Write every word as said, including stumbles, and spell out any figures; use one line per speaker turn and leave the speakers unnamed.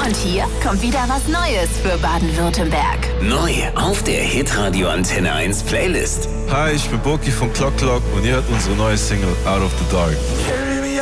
Und hier kommt wieder was Neues für Baden-Württemberg.
Neu auf der Hitradio Antenne eins Playlist.
Hi, ich bin Boki von Clock Clock und ihr hört unsere neue Single Out of the Dark.